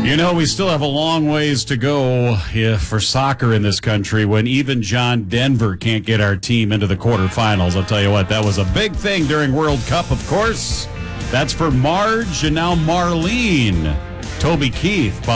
You know, we still have a long ways to go for soccer in this country when even John Denver can't get our team into the quarterfinals. I'll tell you what, that was a big thing during World Cup, of course. That's for Marge and now Marlene. Toby Keith.